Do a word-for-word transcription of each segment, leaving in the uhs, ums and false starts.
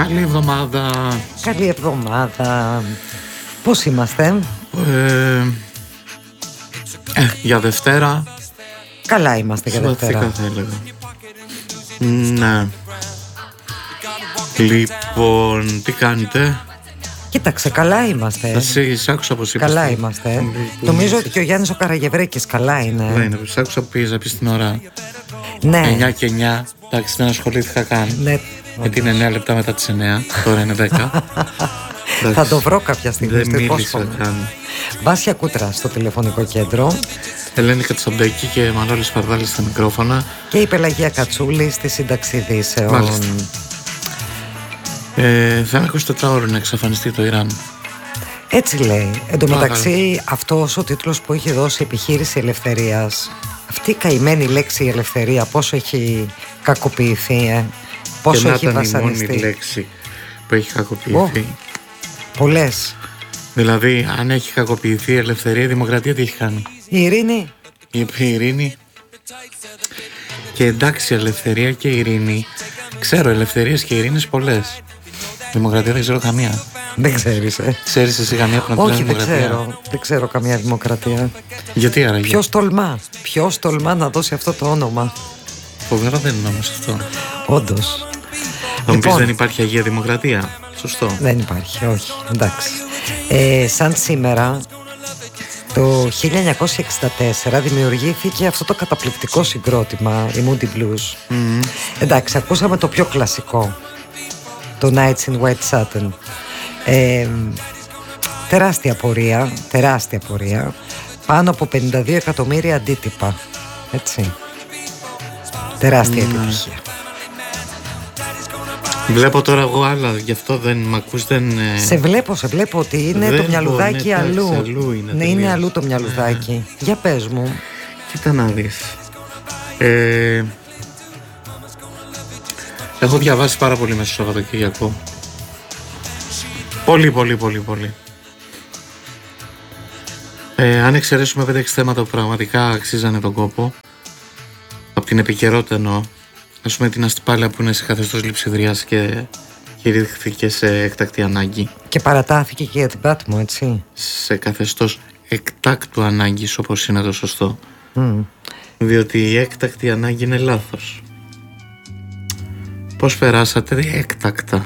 Καλή εβδομάδα. Καλή εβδομάδα. Πώς είμαστε? ε, ε, Για Δευτέρα. Καλά είμαστε για Δευτέρα, θα έλεγα. Ναι. Λοιπόν, τι κάνετε? Κοίταξε, καλά είμαστε. Εσύ, σ' άκουσα πως είπες. Καλά είμαστε. Νομίζω ότι και ο Γιάννης ο Καραγευρέκης καλά είναι. Δεν είναι, σ' άκουσα που πήγες να πεις την ώρα. Ναι. εννιά και εννιά. Εντάξει, δεν ασχολήθηκα καν. Ναι. Γιατί είναι εννιά λεπτά μετά τις εννιά. Τώρα είναι δέκα. Θα το βρω κάποια στιγμή. Δεν μίλησα καν. Βάσια Κούτρα στο τηλεφωνικό κέντρο. Ελένη Κατσαμπέκη και Μανώλης Παρδάλης στα μικρόφωνα. Και η Πελαγία Κατσούλη στη σύνταξη ειδήσεων. Μάλιστα. Ε, θα είναι εικοσιτετράωρο να εξαφανιστεί το Ιράν. Έτσι λέει. Εν τω μεταξύ, αυτός ο τίτλος που έχει δώσει Επιχείρηση Ελευθερίας, αυτή η καημένη λέξη ελευθερία, πόσο έχει κακοποιηθεί, ε? Πόσο και έχει να ήταν η βασανιστεί. μόνη λέξη που έχει κακοποιηθεί. Oh, πολλές. Δηλαδή, αν έχει κακοποιηθεί η ελευθερία, η δημοκρατία τι έχει κάνει? Η ειρήνη. Η ειρήνη. Και εντάξει, ελευθερία και ειρήνη. Ξέρω ελευθερίες και ειρήνες πολλές. Δημοκρατία δεν ξέρω καμία. Δεν ξέρεις, ε? Ξέρεις εσύ καμία που να Όχι, την δεν δημοκρατία? ξέρω. Δεν ξέρω καμία δημοκρατία. Γιατί άραγε? Ποιος τολμά, ποιος τολμά να δώσει αυτό το όνομα? Φοβερό δεν είναι όμως αυτό. Όντως. Θα μου πεις Λοιπόν, δεν υπάρχει Αγία Δημοκρατία. Σωστό. δεν υπάρχει, όχι. Εντάξει. Ε, σαν σήμερα, το χίλια εννιακόσια εξήντα τέσσερα δημιουργήθηκε αυτό το καταπληκτικό συγκρότημα, η Moody Blues. Mm. Εντάξει, ακούσαμε το πιο κλασικό, το Nights in White Satin. Ε, τεράστια πορεία, τεράστια πορεία. Πάνω από πενήντα δύο εκατομμύρια αντίτυπα. Έτσι. Τεράστια Mm. επιτυχία. Βλέπω τώρα εγώ άλλα, γι' αυτό δεν μ' ακούς, δεν... Σε βλέπω, σε βλέπω ότι είναι δεν το μυαλουδάκι ναι, αλλού. εντάξει, αλλού είναι, ναι, είναι αλλού το μυαλουδάκι. Ναι. Για πες μου. Κοίτα να δεις. Ε, έχω διαβάσει πάρα πολύ μέσα στο Σαββατοκύριακο. Πολύ, πολύ, πολύ, πολύ. Ε, αν εξαιρέσουμε πέντε έξι θέματα που πραγματικά αξίζανε τον κόπο, από την επικαιρότητα εννοώ, ας πούμε την αστυπάλαια που είναι σε καθεστώς λειψιδρίας και κηρύχθηκε σε έκτακτη ανάγκη. Και παρατάθηκε και για την Πάτμο, έτσι. Σε καθεστώς εκτάκτου ανάγκης, όπως είναι το σωστό. Mm. Διότι η έκτακτη ανάγκη είναι λάθος. Πώς περάσατε έκτακτα?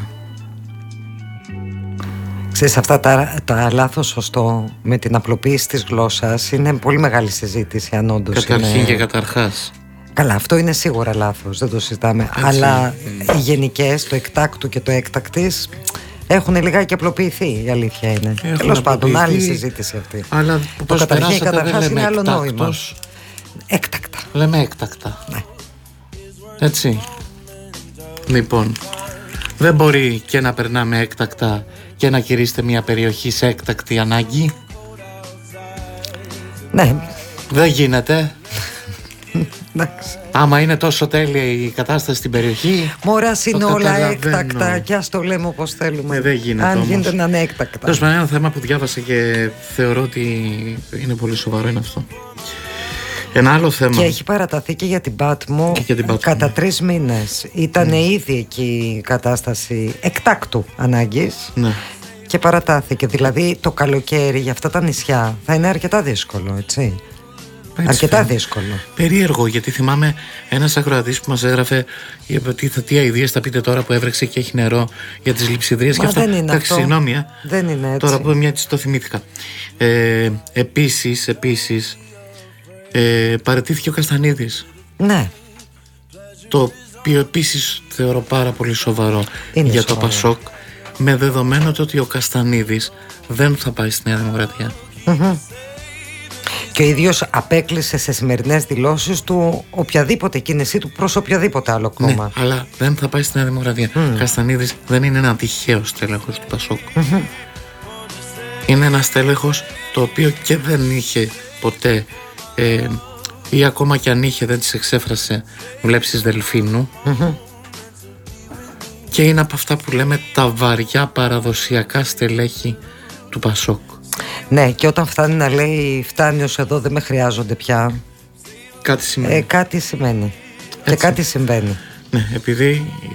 Ξέρεις, αυτά τα, τα λάθος σωστό με την απλοποίηση της γλώσσας είναι πολύ μεγάλη συζήτηση, αν όντως Καταρχήν είναι... και καταρχάς. Καλά, αυτό είναι σίγουρα λάθος, δεν το συζητάμε. Έτσι. Αλλά mm. οι γενικές, το εκτάκτου και το έκτακτης, έχουν λιγάκι απλοποιηθεί, η αλήθεια είναι. Τέλος πάντων, άλλη συζήτηση αυτή. Αλλά το πώς καταρχήν και περάσατε, καταρχάς δεν είναι λέμε άλλο νόημα. εκτάκτος. Έκτακτα. Λέμε έκτακτα. Ναι. Έτσι. Λοιπόν, δεν μπορεί και να περνάμε έκτακτα και να κηρύσετε μια περιοχή σε έκτακτη ανάγκη. Ναι. Δεν γίνεται. Εντάξει. Άμα είναι τόσο τέλεια η κατάσταση στην περιοχή. Μωράς είναι όλα καταλαβαίνω. έκτακτα και ας το λέμε όπως θέλουμε. Ε, δεν γίνεται. Αν όμως. γίνεται να είναι έκτακτα. Τέλος πάντων, ένα θέμα που διάβασα και θεωρώ ότι είναι πολύ σοβαρό είναι αυτό. Ένα άλλο θέμα. Και έχει παραταθεί και για την Πάτμο κατά τρεις μήνες. Ήταν mm. ήδη εκεί η κατάσταση εκτάκτου ανάγκης. Ναι. Και παρατάθηκε. Δηλαδή το καλοκαίρι για αυτά τα νησιά θα είναι αρκετά δύσκολο, έτσι. Έτσι αρκετά φαίνεται. Δύσκολο. Περίεργο, γιατί θυμάμαι ένας ακροατής που μας έγραφε τι, τι αηδίες θα πείτε τώρα που έβρεξε και έχει νερό για τις λειψιδρίες και αυτά. αυτά. Δεν είναι εντάξει, αυτό. συγγνώμη, δεν είναι έτσι. Τώρα που μια έτσι το θυμήθηκα. Ε, επίσης, επίσης ε, παραιτήθηκε ο Καστανίδης. Ναι. Το οποίο επίσης θεωρώ πάρα πολύ σοβαρό είναι για σοβαρό. το Πασόκ, με δεδομένο το ότι ο Καστανίδης δεν θα πάει στη Νέα Δημοκρατία. Mm-hmm. Και ο ίδιος απέκλεισε σε σημερινές δηλώσεις του οποιαδήποτε κίνησή του προς οποιαδήποτε άλλο κόμμα. Ναι, αλλά δεν θα πάει στη Νέα Δημοκρατία. Mm. Ο Καστανίδης δεν είναι ένα τυχαίο στέλεχος του Πασόκ. Mm-hmm. Είναι ένα στέλεχος το οποίο και δεν είχε ποτέ ε, ή ακόμα και αν είχε δεν τις εξέφρασε βλέψεις δελφίνου. Mm-hmm. Και είναι από αυτά που λέμε τα βαριά παραδοσιακά στελέχη του Πασόκ. Ναι, και όταν φτάνει να λέει φτάνει ως εδώ, δεν με χρειάζονται πια. Κάτι σημαίνει. Ε, κάτι σημαίνει. Έτσι. Και κάτι συμβαίνει. Ναι, επειδή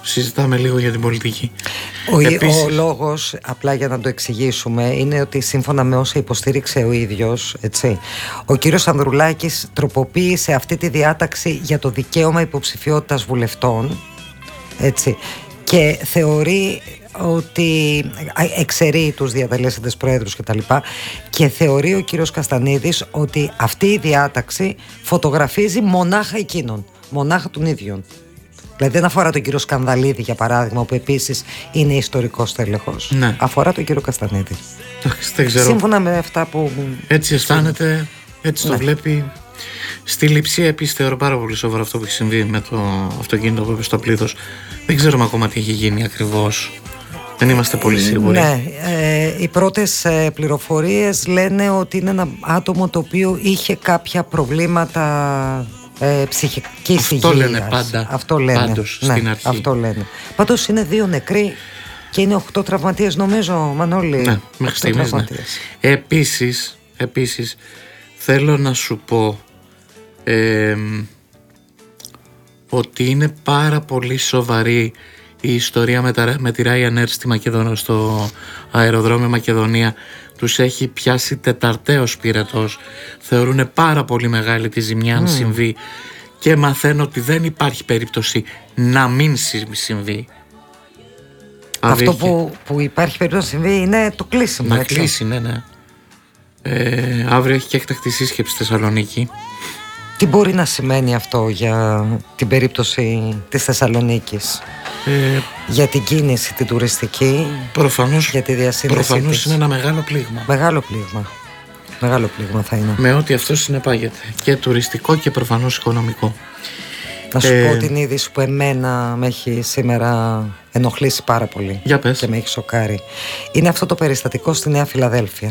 συζητάμε λίγο για την πολιτική. Ο, Επίσης, ο λόγος, απλά για να το εξηγήσουμε, είναι ότι σύμφωνα με όσα υποστήριξε ο ίδιος, έτσι, ο κύριος Ανδρουλάκης τροποποίησε αυτή τη διάταξη για το δικαίωμα υποψηφιότητας βουλευτών, έτσι, και θεωρεί ότι εξαιρεί τους διατελέσσαντες πρόεδρους και τα λοιπά, και θεωρεί ο κύριος Καστανίδης ότι αυτή η διάταξη φωτογραφίζει μονάχα εκείνον, μονάχα τον ίδιον. Δηλαδή δεν αφορά τον κύριο Σκανδαλίδη, για παράδειγμα, που επίσης είναι ιστορικός τέλεχος. Ναι. Αφορά τον κύριο Καστανίδη. δεν ξέρω. Σύμφωνα με αυτά που... Έτσι αισθάνεται, έτσι ναι. το βλέπει. Στη Λειψία επίσης θεωρώ πάρα πολύ σοβαρό αυτό που έχει συμβεί με το αυτοκίνητο που είπε στο πλήθος. Δεν ξέρουμε ακόμα τι έχει γίνει ακριβώς. Δεν είμαστε πολύ σίγουροι. Ναι, ε, οι πρώτες ε, πληροφορίες λένε ότι είναι ένα άτομο το οποίο είχε κάποια προβλήματα ε, ψυχικής υγείας. Αυτό λένε πάντα. Αυτό λένε. Πάντως, ναι, στην αρχή. Αυτό λένε. Πάντως είναι δύο νεκροί και είναι οκτώ τραυματίες, νομίζω, Μανώλη. Ναι, μέχρι στιγμής, ναι. Επίσης, επίσης, θέλω να σου πω ε, ότι είναι πάρα πολύ σοβαρή η ιστορία με, τα, με τη Ryanair στη Μακεδονία, στο αεροδρόμιο Μακεδονία. Τους έχει πιάσει τεταρτέος πυρετός. Θεωρούν πάρα πολύ μεγάλη τη ζημιά αν mm. συμβεί, και μαθαίνω ότι δεν υπάρχει περίπτωση να μην συμβεί. Αυτό που, που υπάρχει περίπτωση να συμβεί είναι το κλείσιμο. Να έτσι. κλείσει, ναι, ναι. Ε, αύριο έχει και έκτακτη σύσκεψη στη Θεσσαλονίκη. Τι μπορεί να σημαίνει αυτό για την περίπτωση της Θεσσαλονίκης, ε, για την κίνηση την τουριστική, προφανώς, για τη διασύνδεση προφανώς της. είναι ένα μεγάλο πλήγμα. Μεγάλο πλήγμα. Μεγάλο πλήγμα θα είναι. Με ό,τι αυτό συνεπάγεται. Και τουριστικό και προφανώς οικονομικό. Να σου ε, πω την είδηση που εμένα με έχει σήμερα ενοχλήσει πάρα πολύ. Για πες. Και με έχει σοκάρει. Είναι αυτό το περιστατικό στη Νέα Φιλαδέλφια.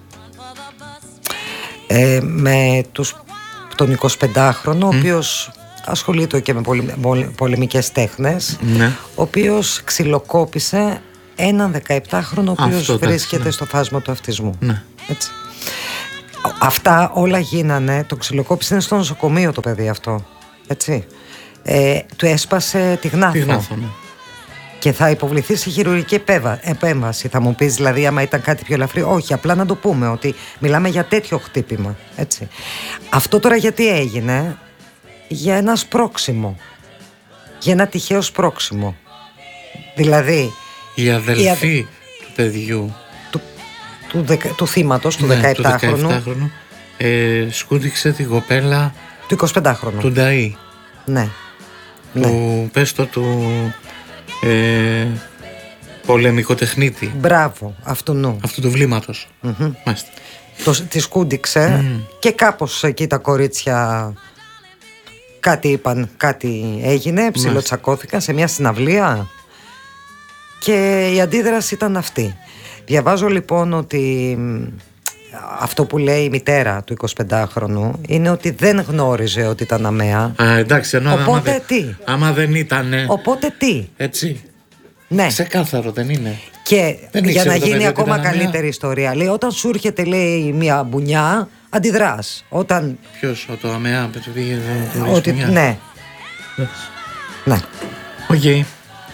Ε, με τους, τον εικοσιπεντάχρονο, mm. ο οποίος ασχολείται και με πολε, πολεμικές τέχνες, ναι. ο οποίος ξυλοκόπησε έναν δεκαεπτάχρονο ο οποίος βρίσκεται ναι. στο φάσμα του αυτισμού. Ναι. Έτσι. Αυτά όλα γίνανε, το ξυλοκόπησε, είναι στο νοσοκομείο το παιδί αυτό. Έτσι. Ε, του έσπασε τη γνάθο. Τη γνάθο, ναι. Και θα υποβληθεί σε χειρουργική επέμβαση. Θα μου πεις δηλαδή άμα ήταν κάτι πιο ελαφρύ. Όχι, απλά να το πούμε ότι μιλάμε για τέτοιο χτύπημα. Έτσι. Αυτό τώρα γιατί έγινε? Για ένα σπρώξιμο. Για ένα τυχαίο σπρώξιμο. Δηλαδή η αδελφή η αδε... του παιδιού του, του, δεκα, του θύματος, του ναι, δεκαεπτάχρονου, του δεκαεπτάχρονου ε, σκούτηξε την κοπέλα του εικοσιπεντάχρονου, του Νταΐ. Ναι. Του ναι. πέστο του ε, πολεμικοτεχνίτη. Μπράβο, αυτού νου. Αυτού του βλήματος. Mm-hmm. Μάλιστα. Το, τη σκούντιξε mm. και κάπως εκεί τα κορίτσια κάτι είπαν, κάτι έγινε, ψιλοτσακώθηκαν σε μια συναυλία και η αντίδραση ήταν αυτή. Διαβάζω λοιπόν ότι αυτό που λέει η μητέρα του εικοσιπεντάχρονου είναι ότι δεν γνώριζε ότι ήταν αμαία. Α, εντάξει, ενώ οπότε άμα τι. Δε, άμα δεν ήτανε. Οπότε τι. Έτσι. Ναι. Ξεκάθαρο δεν είναι. Και δεν για να γίνει ακόμα καλύτερη αμαία. ιστορία, λέει όταν σου έρχεται λέει μια μπουνιά, αντιδράς. Όταν... Ποιος, το αμαία που πήγε το, το ότι, ναι. Yes. Ναι. Οκ. Okay.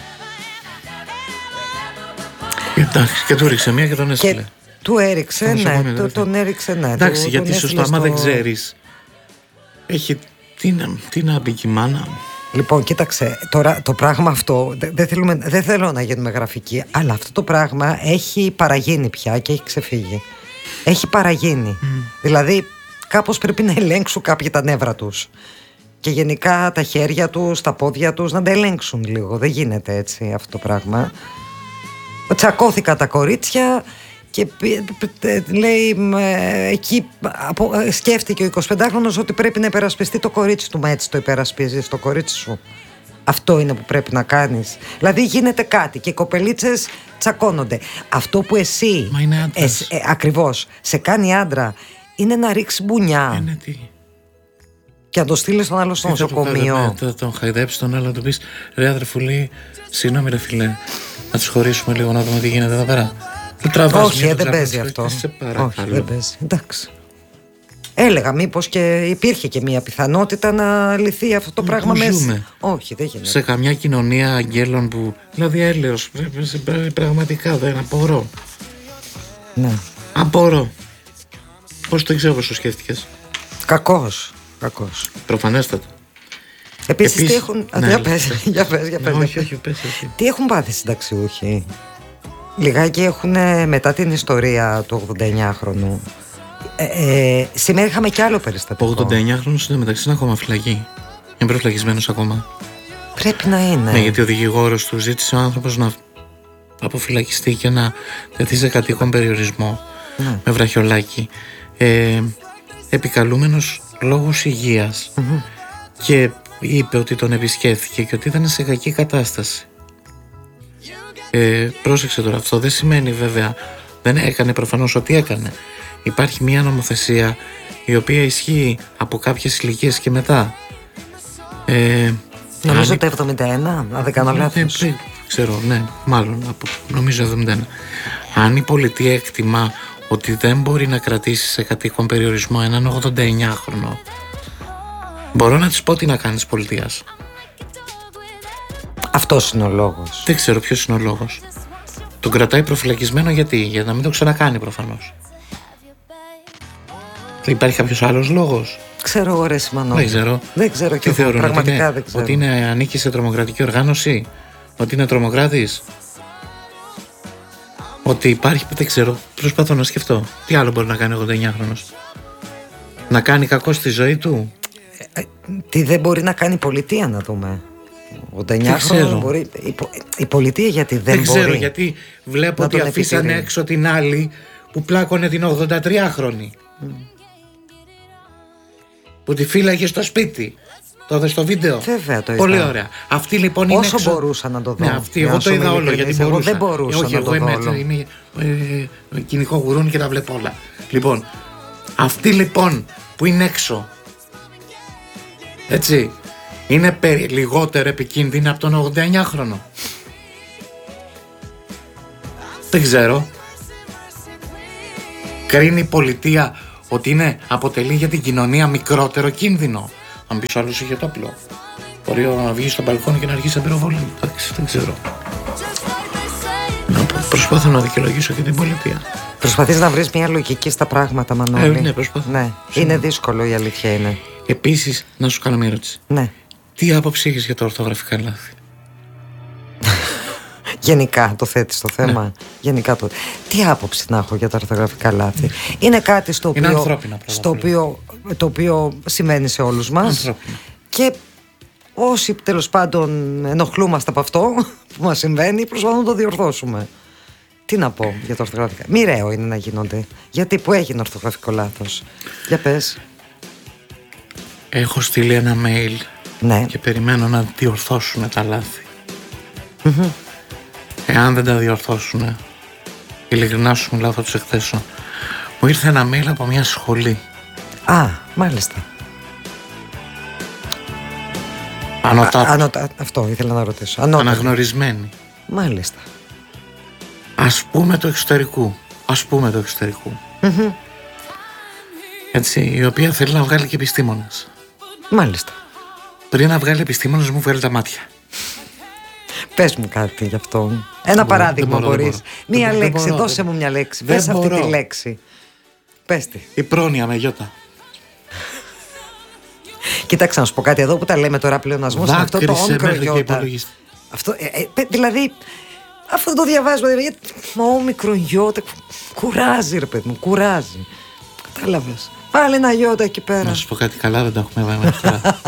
Εντάξει, και του έριξε μία και τον έστειλε. Και του έριξε, ναι, το, τον, τον έριξε, ναι. Εντάξει, του, γιατί σωστά, άμα στο... δεν ξέρεις, έχει, τι να, τι να μπει και η μάνα. Λοιπόν, κοίταξε, τώρα το πράγμα αυτό, δεν, θέλουμε, δεν θέλω να γίνουμε γραφικοί, αλλά αυτό το πράγμα έχει παραγίνει πια και έχει ξεφύγει. Έχει παραγίνει. Mm. Δηλαδή, κάπως πρέπει να ελέγξουν κάποιοι τα νεύρα τους. Και γενικά τα χέρια τους, τα πόδια τους να τα ελέγξουν λίγο. Δεν γίνεται έτσι αυτό το πράγμα. Τσακώθηκαν τα κορίτσια και λέει εκεί σκέφτηκε ο εικοσιπεντάχρονος ότι πρέπει να υπερασπιστεί το κορίτσι του. Μα έτσι το υπερασπίζεις το κορίτσι σου? Αυτό είναι που πρέπει να κάνεις? Δηλαδή γίνεται κάτι και οι κοπελίτσες τσακώνονται. Αυτό που εσύ ε, ε, ακριβώς σε κάνει άντρα είναι να ρίξει μπουνιά. Είναι τι. Και να το στείλει στον άλλο στο νοσοκομείο. Θα τον χαϊδέψει τον άλλο, να του πει ρε αδερφούλη, συγγνώμη ρε φιλέ, να τους χωρίσουμε λίγο να δούμε τι γίνεται εδώ πέρα. Όχι, δεν παίζει αυτό. Όχι, δεν παίζει. Εντάξει. Έλεγα μήπως και υπήρχε και μια πιθανότητα να λυθεί αυτό το πράγμα μέσα. Όχι, δεν γίνεται. Σε καμιά κοινωνία αγγέλων που. Δηλαδή έλεος. Πραγματικά δεν απορώ. Ναι. Απορώ. Πώς το ξέρω, πώς το σκέφτηκες? Κακός. Κακός. Προφανέστατα. Επίσης, Επίσης τι έχουν. Ναι, για πες, για πες, για πες, ναι, για όχι, όχι, πες, όχι. Τι έχουν πάθει συνταξιούχοι? Λιγάκι έχουν μετά την ιστορία του ογδονταεννιάχρονου. Ε, ε, σήμερα είχαμε κι άλλο περιστατικό. Ο ογδονταεννιάχρονος είναι μεταξύ είναι ακόμα φυλακή. Είναι προφυλακισμένος ακόμα. Πρέπει να είναι. Ναι, γιατί ο δικηγόρος του ζήτησε ο άνθρωπος να αποφυλακιστεί και να τεθεί σε κατοίκον περιορισμό. Ναι. Με βραχιολάκι. Ε, επικαλούμενος λόγους υγείας. Mm-hmm. Και είπε ότι τον επισκέφθηκε και ότι ήταν σε κακή κατάσταση. Ε, πρόσεξε τώρα, αυτό δεν σημαίνει βέβαια, δεν έκανε προφανώς ό,τι έκανε. Υπάρχει μια νομοθεσία η οποία ισχύει από κάποιες ηλικίες και μετά. Ε, νομίζω αν... το εβδομήντα ένα, αν δεν κάνω λάθος. Δεν ξέρω, ναι, μάλλον, από, νομίζω εβδομήντα ένα. Αν η πολιτεία εκτιμά ότι δεν μπορεί να κρατήσει σε κατοίκον περιορισμό έναν ογδονταεννιάχρονο, μπορώ να της πω τι να κάνει της πολιτείας. Αυτός είναι ο λόγος. Δεν ξέρω ποιος είναι ο λόγος. Τον κρατάει προφυλακισμένο γιατί, για να μην το ξανακάνει προφανώς. Δεν υπάρχει κάποιος άλλος λόγος? Ξέρω εγώ, ρε Σιμανό. Δεν ξέρω. Δεν ξέρω τι και εγώ, πραγματικά ότι είναι, δεν ξέρω. Ότι είναι, ανήκει σε τρομοκρατική οργάνωση? Ότι είναι τρομοκράτης? Ότι υπάρχει, δεν ξέρω. Προσπαθώ να σκεφτώ. Τι άλλο μπορεί να κάνει ο ογδονταεννιάχρονος? Να κάνει κακό στη ζωή του? Ε, τι δεν μπορεί να κάνει η πολιτεία, να δούμε. ογδονταεννιάχρονος μπορεί. Η, η πολιτεία γιατί δεν, δεν μπορεί. Δεν ξέρω, γιατί βλέπω ότι αφήσανε έξω την άλλη που πλάκωνε την ογδοντατριάχρονη. Mm. Που τη φύλαγε στο σπίτι. Το είδε στο βίντεο. Βέβαια το είδα. Πολύ ωραία. Αυτή λοιπόν είναι. Όσο έξω... μπορούσα να το δω. Ναι, αυτή, εγώ το είδα όλο γιατί εγώ μπορούσα. δεν μπορούσα. Ε, όχι, να εγώ το είμαι, δω είμαι, είμαι ε, κοινικό γουρούνι και τα βλέπω όλα. Λοιπόν, αυτή λοιπόν που είναι έξω, έτσι, είναι περι, λιγότερο επικίνδυνη από τον ογδονταεννιάχρονο. Δεν ξέρω. Κρίνει η πολιτεία ότι είναι, αποτελεί για την κοινωνία μικρότερο κίνδυνο. Αν πεις ο άλλος είχε το απλό. Μπορεί να βγει στο μπαλκόνι και να αρχίσει να πυροβολεί. Εντάξει, δεν ξέρω. Να προσπάθω να δικαιολογήσω και την πολιτεία. Προσπαθείς να βρεις μια λογική στα πράγματα, Μανώλη. Ε, ναι, προσπαθώ. Ναι. Είναι δύσκολο, η αλήθεια είναι. Επίσης, να σου κάνω μια ερώτηση. Ναι. Τι άποψη έχεις για τα ορθογραφικά λάθη? Γενικά το θέτεις το θέμα. Ναι. Γενικά το... Τι άποψη να έχω για τα ορθογραφικά λάθη? Είναι κάτι στο οποίο, ανθρώπινα, στο οποίο, το οποίο σημαίνει σε όλους μας. Ανθρώπινα. Και όσοι τέλος πάντων ενοχλούμαστε από αυτό που μας συμβαίνει, προσπαθούμε να το διορθώσουμε. Τι να πω για τα ορθογραφικά? Μοιραίο είναι να γίνονται. Γιατί που έγινε ορθογραφικό λάθος? Για πες. Έχω στείλει ένα mail, ναι, και περιμένω να διορθώσουν τα λάθη. Mm-hmm. Εάν δεν τα διορθώσουν, ειλικρινά σου μιλάω, θα τους εκθέσω. Μου ήρθε ένα mail από μια σχολή. Α, μάλιστα. Ανωτά. Ανωτά, αυτό ήθελα να ρωτήσω. Ανώτατη. Αναγνωρισμένη. Μάλιστα. Ας πούμε το εξωτερικού. Ας πούμε το εξωτερικού. Mm-hmm. Έτσι, η οποία θέλει να βγάλει και επιστήμονας. Μάλιστα. Πριν να βγάλει επιστήμονας μου βγάλει τα μάτια. Πες μου κάτι γι' αυτό. Ένα μπορώ, παράδειγμα μπορείς. Μία δεν λέξη, μπορώ, δώσε δεν... μου μια λέξη. Δεν Πες μπορώ. Αυτή τη λέξη. Πες τη. Η πρόνοια με γιώτα. Κοίταξε να σου πω κάτι εδώ που τα λέμε τώρα πλεονασμός. Αυτό το όμικρο γιώτα. Αυτό, ε, ε, δηλαδή, αυτό το διαβάζουμε. Μα όμικρο γιώτα. Κουράζει ρε παιδί μου, κουράζει. Κατάλαβες. Βάλε ένα γιώτα εκεί πέρα. Να σου πω κάτι, καλά δεν τα έχουμε βάλει μέχρι τώρα.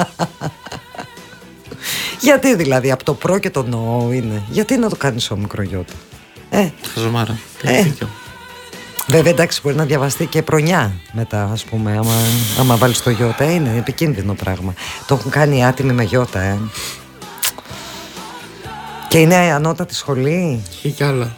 Γιατί δηλαδή από το προ και το νο είναι? Γιατί να το κάνεις όμικρο γιώτα? Ε, Χαζομάρα. Ε. Βέβαια εντάξει, μπορεί να διαβαστεί και προνιά μετά, ας πούμε, άμα, άμα βάλεις το γιώτα. Είναι επικίνδυνο πράγμα. Το έχουν κάνει άτιμοι με γιώτα, ε. Και είναι ανώτατη σχολή. Και κι άλλα.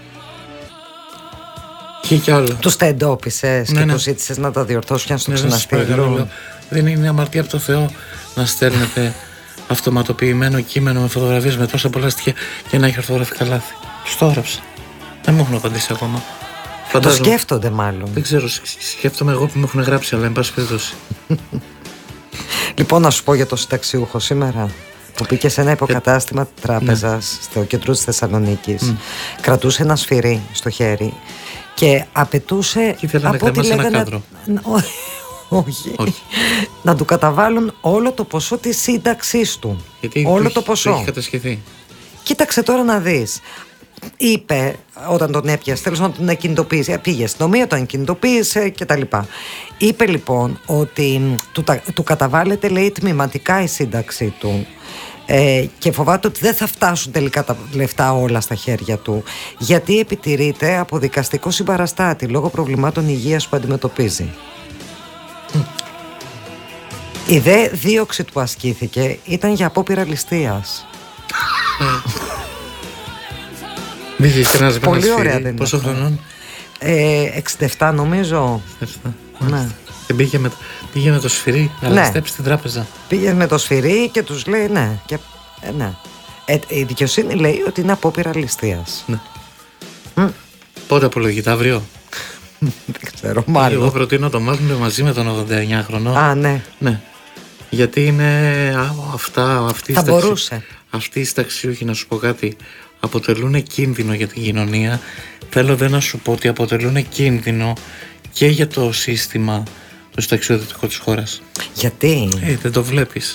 Και κι άλλα. Τους τα εντόπισες, ναι, και ναι, τους ζήτησες να τα διορθώσουν και να στο ναι, ξαναστείλουν? Δεν είναι αμαρτία από το Θεό να στέλνετε αυτοματοποιημένο κείμενο με φωτογραφίες με τόσα πολλά στοιχεία και να έχει ορθογραφικά λάθη. Τους το έγραψα. Δεν μου έχουν απαντήσει ακόμα. Το σκέφτονται μάλλον. Δεν ξέρω, σκέφτομαι εγώ που με έχουν γράψει, αλλά εν πάση περιπτώσει. Λοιπόν, να σου πω για το συνταξιούχο σήμερα που πήγε σε ένα υποκατάστημα τράπεζας, ναι, στο κέντρο της Θεσσαλονίκης. Mm. Κρατούσε ένα σφυρί στο χέρι και απαιτούσε. Και ήθελα από να ό,τι λέγανε. Ένα κάδρο. Όχι. Όχι. Να του καταβάλουν όλο το ποσό της σύνταξής του. Γιατί όλο το το ποσό. Το έχει κατασχεθεί. Κοίταξε τώρα να δεις. Είπε όταν τον έπιασε, τέλος να τον ακινητοποίησε. Πήγε στην αστυνομία, τον ακινητοποίησε κτλ. Είπε λοιπόν ότι του, του καταβάλλεται, λέει, τμηματικά η σύνταξή του. Ε, και φοβάται ότι δεν θα φτάσουν τελικά τα λεφτά όλα στα χέρια του, γιατί επιτηρείται από δικαστικό συμπαραστάτη λόγω προβλημάτων υγείας που αντιμετωπίζει. Mm. Η δε δίωξη που ασκήθηκε ήταν για απόπειρα ληστείας. Πολύ ωραία, δεν είναι? Πόσο χρονών? Ε, εξήντα επτά νομίζω. εξήντα επτά. Ναι. Και πήγε με, πήγε με το σφυρί να ναι. ληστέψει την τράπεζα. Πήγε με το σφυρί και τους λέει ναι. Και, ε, ναι. Ε, η δικαιοσύνη λέει ότι είναι απόπειρα ληστείας. Ναι. Mm. Πότε απολογείται, αύριο? Δεν ξέρω, μάλλον. Εγώ προτείνω το μάθημα μαζί με τον ογδόντα εννιά χρονών. Α, ναι. Ναι. Γιατί είναι α, αυτά, αυτή θα η μπορούσε. Αυτοί οι συνταξιούχοι, να σου πω κάτι, αποτελούν κίνδυνο για την κοινωνία. Θέλω δεν να σου πω ότι αποτελούν κίνδυνο και για το σύστημα το συνταξιοδοτικό της χώρας. Γιατί? Ε, δεν το βλέπεις.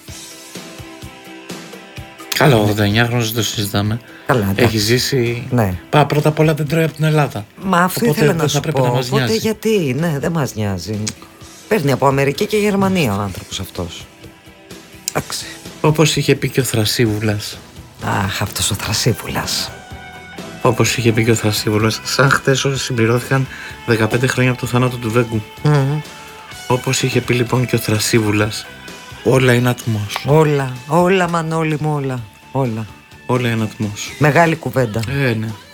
Καλά, ο ογδόντα εννιά χρόνος δεν το συζητάμε. Καλά, έχει ζήσει. Ναι. Πά, πρώτα απ' όλα δεν τρώει από την Ελλάδα. Μα αυτό οπότε ήθελα να σου πω. Να μας οπότε νοιάζει. γιατί, ναι, δεν μας νοιάζει. Παίρνει από Αμερική και Γερμανία ο άνθρωπος αυτός. Εντάξει. Όπως είχε πει και ο Θρασίβουλας. Αχ, αυτός ο Θρασίβουλας. Όπως είχε πει και ο Θρασίβουλας. Σαν χτες όσοι συμπληρώθηκαν δεκαπέντε χρόνια από το θάνατο του Βέγκου. Mm-hmm. Όπως είχε πει λοιπόν και ο Θρασίβουλας. Όλα είναι ατμός. Όλα, όλα Μανώλη μου, όλα. Όλα. Όλα είναι ατμός. Μεγάλη κουβέντα. Ε, ναι.